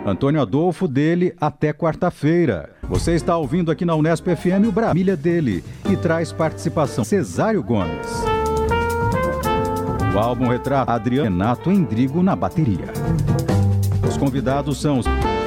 Antônio Adolfo dele até quarta-feira. Você está ouvindo aqui na Unesp FM o Brasília dele e traz participação Cesário Gomes. O álbum retrata Adriano Renato Endrigo na bateria. Os convidados são os